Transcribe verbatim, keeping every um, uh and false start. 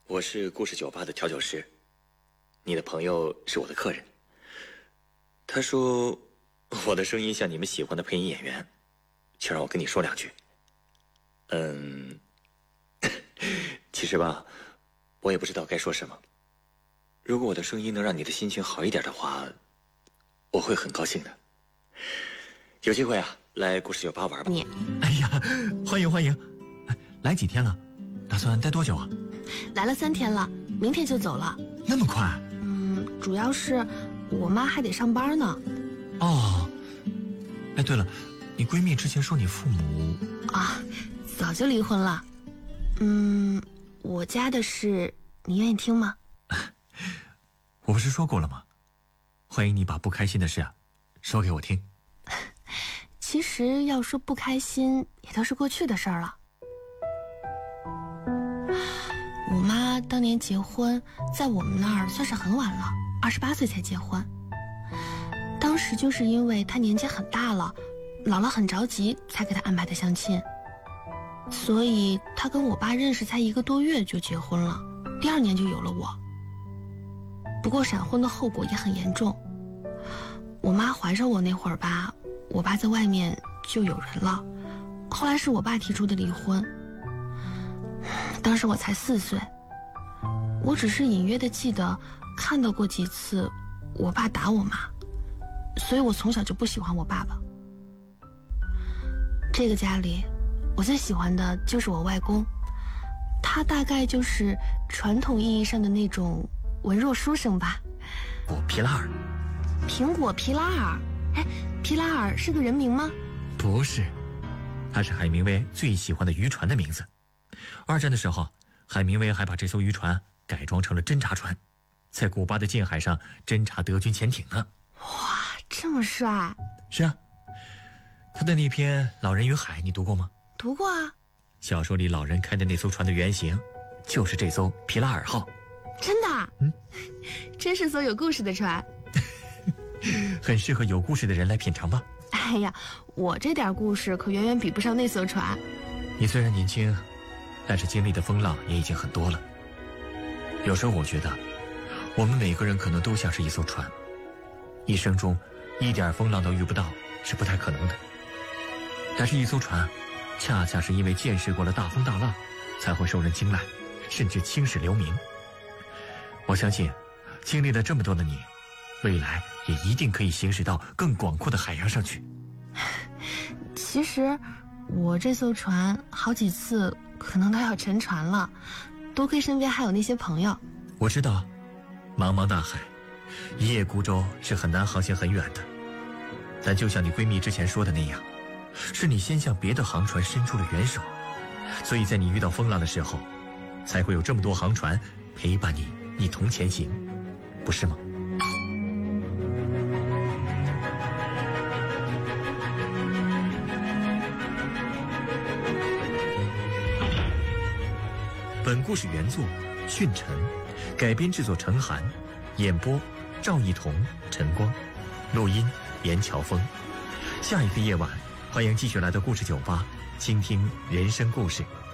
我是故事酒吧的调酒师，你的朋友是我的客人。他说我的声音像你们喜欢的配音演员，就让我跟你说两句。嗯，其实吧，我也不知道该说什么。如果我的声音能让你的心情好一点的话，我会很高兴的。有机会啊，来故事酒吧玩吧。 你， 哎呀，欢迎欢迎！来几天了？打算待多久啊？ 来了三天了，明天就走了。 那么快？ 嗯，主要是我妈还得上班呢。 哦，哎，对了，你闺蜜之前说你父母啊，早就离婚了。嗯，我家的事你愿意听吗？ 我不是说过了吗？欢迎你把不开心的事啊说给我听。 其实要说不开心，也都是过去的事儿了。我妈当年结婚，在我们那儿算是很晚了，二十八岁才结婚。当时就是因为她年纪很大了，姥姥很着急，才给她安排的相亲。所以她跟我爸认识才一个多月就结婚了，第二年就有了我。不过闪婚的后果也很严重。我妈怀上我那会儿吧，我爸在外面就有人了，后来是我爸提出的离婚。当时我才四岁，我只是隐约的记得看到过几次我爸打我妈，所以我从小就不喜欢我爸爸。这个家里我最喜欢的就是我外公，他大概就是传统意义上的那种文弱书生吧。 果皮拉尔。 苹果皮拉尔？哎，皮拉尔是个人名吗？ 不是，他是海明威最喜欢的渔船的名字。二战的时候，海明威还把这艘渔船改装成了侦察船，在古巴的近海上侦察德军潜艇呢。 哇，这么帅！ 是啊，他的那篇《老人与海》你读过吗？ 读过啊。 小说里老人开的那艘船的原型就是这艘皮拉尔号。 真的？ 嗯， 真是艘有故事的船。 很适合有故事的人来品尝吧。 哎呀，我这点故事可远远比不上那艘船。 你虽然年轻，但是经历的风浪也已经很多了。有时候我觉得我们每个人可能都像是一艘船，一生中一点风浪都遇不到是不太可能的。但是一艘船恰恰是因为见识过了大风大浪，才会受人青睐，甚至青史留名。我相信经历了这么多的你，未来也一定可以行驶到更广阔的海洋上去。 其实我这艘船好几次可能都要沉船了，多亏身边还有那些朋友。 我知道，茫茫大海，一叶孤舟是很难航行很远的。但就像你闺蜜之前说的那样，是你先向别的航船伸出了援手，所以在你遇到风浪的时候，才会有这么多航船陪伴你一同前行，不是吗？本故事原作训晨，改编制作陈寒，演播赵一彤、陈光，录音严乔峰。下一个夜晚，欢迎继续来到故事酒吧，倾听人生故事。